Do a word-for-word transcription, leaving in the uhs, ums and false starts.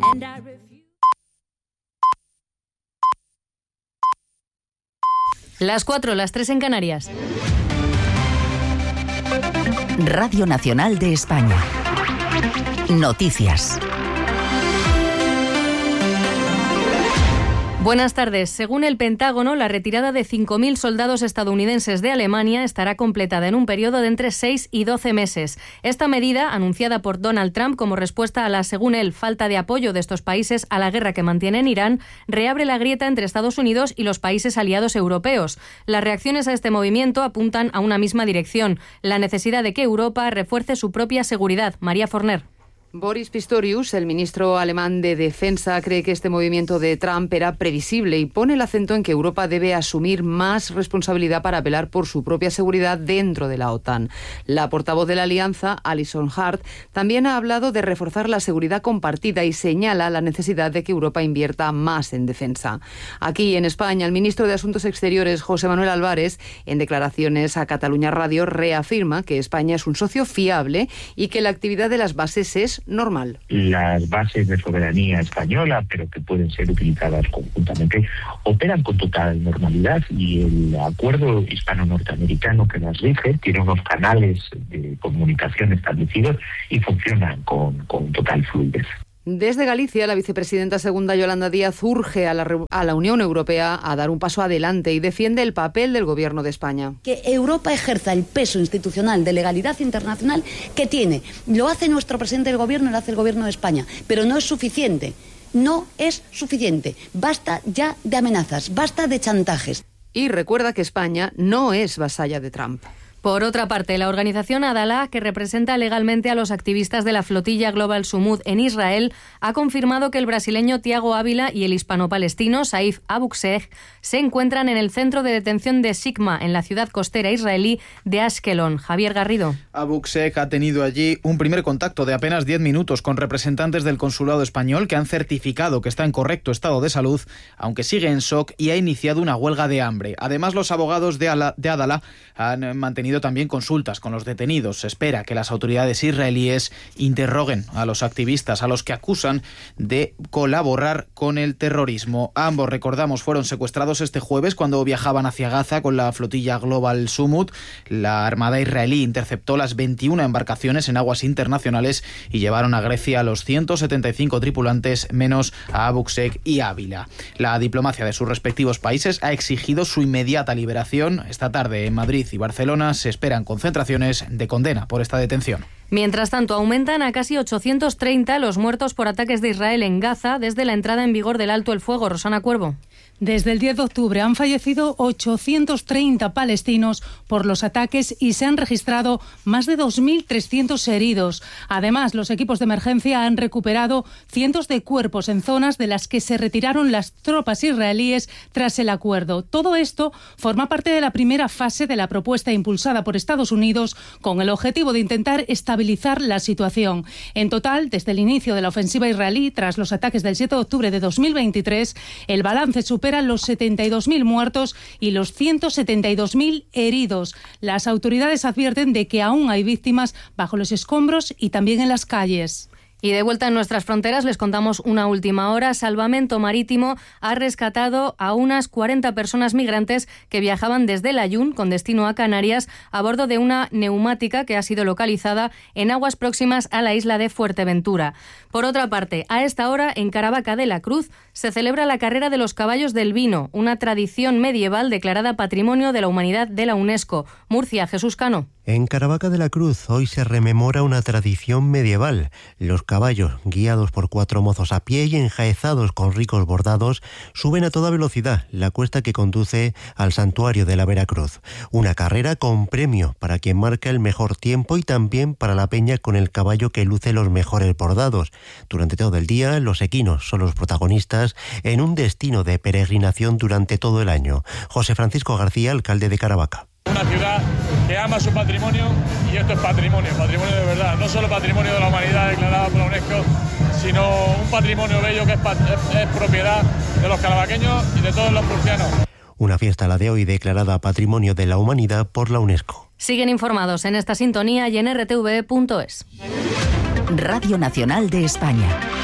Las cuatro, las tres en Canarias. Radio Nacional de España. Noticias. Buenas tardes. Según el Pentágono, la retirada de cinco mil soldados estadounidenses de Alemania estará completada en un periodo de entre seis y doce meses. Esta medida, anunciada por Donald Trump como respuesta a la, según él, falta de apoyo de estos países a la guerra que mantiene en Irán, reabre la grieta entre Estados Unidos y los países aliados europeos. Las reacciones a este movimiento apuntan a una misma dirección: la necesidad de que Europa refuerce su propia seguridad. María Forner. Boris Pistorius, el ministro alemán de Defensa, cree que este movimiento de Trump era previsible y pone el acento en que Europa debe asumir más responsabilidad para velar por su propia seguridad dentro de la OTAN. La portavoz de la alianza, Alison Hart, también ha hablado de reforzar la seguridad compartida y señala la necesidad de que Europa invierta más en defensa. Aquí, en España, el ministro de Asuntos Exteriores, José Manuel Álvarez, en declaraciones a Catalunya Radio, reafirma que España es un socio fiable y que la actividad de las bases es normal. Las bases de soberanía española, pero que pueden ser utilizadas conjuntamente, operan con total normalidad y el acuerdo hispano-norteamericano que las rige tiene unos canales de comunicación establecidos y funcionan con, con total fluidez. Desde Galicia, la vicepresidenta segunda Yolanda Díaz urge a la, a la Unión Europea a dar un paso adelante y defiende el papel del Gobierno de España. Que Europa ejerza el peso institucional de legalidad internacional que tiene. Lo hace nuestro presidente del Gobierno, lo hace el Gobierno de España, pero no es suficiente. No es suficiente. Basta ya de amenazas, basta de chantajes. Y recuerda que España no es vasalla de Trump. Por otra parte, la organización Adalah, que representa legalmente a los activistas de la flotilla Global Sumud en Israel, ha confirmado que el brasileño Tiago Ávila y el hispano-palestino Saif Abukseh se encuentran en el centro de detención de Sigma, en la ciudad costera israelí de Ashkelon. Javier Garrido. Abukseh ha tenido allí un primer contacto de apenas diez minutos con representantes del consulado español que han certificado que está en correcto estado de salud, aunque sigue en shock y ha iniciado una huelga de hambre. Además, los abogados de, Ala, de Adalah han mantenido también consultas con los detenidos. Se espera que las autoridades israelíes interroguen a los activistas, a los que acusan de colaborar con el terrorismo. Ambos, recordamos, fueron secuestrados este jueves cuando viajaban hacia Gaza con la flotilla Global Sumud. La Armada israelí interceptó las veintiuna embarcaciones en aguas internacionales y llevaron a Grecia a los ciento setenta y cinco tripulantes, menos a Abukseh y Ávila. La diplomacia de sus respectivos países ha exigido su inmediata liberación. Esta tarde en Madrid y Barcelona se esperan concentraciones de condena por esta detención. Mientras tanto, aumentan a casi ochocientos treinta los muertos por ataques de Israel en Gaza desde la entrada en vigor del alto el fuego. Rosana Cuervo. Desde el diez de octubre han fallecido ochocientos treinta palestinos por los ataques y se han registrado más de dos mil trescientos heridos. Además, los equipos de emergencia han recuperado cientos de cuerpos en zonas de las que se retiraron las tropas israelíes tras el acuerdo. Todo esto forma parte de la primera fase de la propuesta impulsada por Estados Unidos con el objetivo de intentar estabilizar la situación. En total, desde el inicio de la ofensiva israelí, tras los ataques del siete de octubre de dos mil veintitrés, el balance supera los setenta y dos mil muertos y los ciento setenta y dos mil heridos. Las autoridades advierten de que aún hay víctimas bajo los escombros y también en las calles. Y de vuelta en nuestras fronteras les contamos una última hora. Salvamento Marítimo ha rescatado a unas cuarenta personas migrantes que viajaban desde Layún con destino a Canarias a bordo de una neumática que ha sido localizada en aguas próximas a la isla de Fuerteventura. Por otra parte, a esta hora en Caravaca de la Cruz se celebra la Carrera de los Caballos del Vino, una tradición medieval declarada Patrimonio de la Humanidad de la UNESCO. Murcia, Jesús Cano. En Caravaca de la Cruz hoy se rememora una tradición medieval. Los caballos, guiados por cuatro mozos a pie y enjaezados con ricos bordados, suben a toda velocidad la cuesta que conduce al santuario de la Veracruz. Una carrera con premio para quien marca el mejor tiempo y también para la peña con el caballo que luce los mejores bordados. Durante todo el día, los equinos son los protagonistas en un destino de peregrinación durante todo el año. José Francisco García, alcalde de Caravaca. Una ciudad que ama su patrimonio y esto es patrimonio, patrimonio de verdad, no solo patrimonio de la humanidad declarado por la UNESCO, sino un patrimonio bello que es, es, es propiedad de los caravaqueños y de todos los murcianos. Una fiesta, la de hoy, declarada Patrimonio de la Humanidad por la UNESCO. Siguen informados en esta sintonía y en r t v punto es. Radio Nacional de España.